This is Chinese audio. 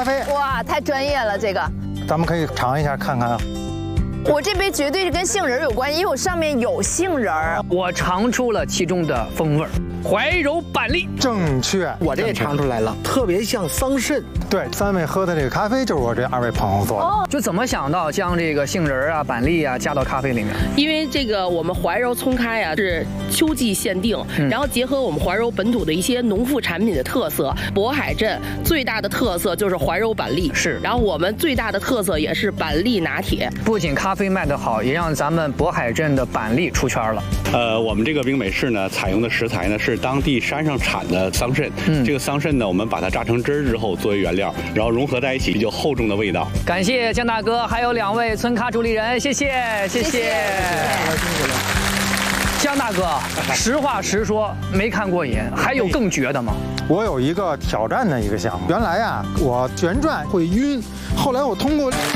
咖啡。 哇，太专业了这个。 咱们可以尝一下看看啊。 我这杯绝对是跟杏仁有关，因为我上面有杏仁。 我尝出了其中的风味儿。怀柔板栗， 正确， 我这也尝出来了，特别像桑葚。 对，3位喝的这个咖啡就是我这2位朋友做的。 就怎么想到将这个杏仁啊、板栗啊加到咖啡里面？ 因为这个我们怀柔葱咖呀是秋季限定，然后结合我们怀柔本土的一些农副产品的特色，渤海镇最大的特色就是怀柔板栗， 是。 然后我们最大的特色也是板栗拿铁。 不仅咖啡卖得好，也让咱们渤海镇的板栗出圈了。 我们这个冰美式呢，采用的食材呢是当地山上产的桑葚。这个桑葚呢，我们把它榨成汁儿之后作为原料，然后融合在一起，比较厚重的味道。 感谢江大哥，还有2位村咖主理人，谢谢。江大哥，实话实说，没看过瘾，还有更绝的吗？ 我有一个挑战的一个项目，原来啊，我旋转会晕，后来我通过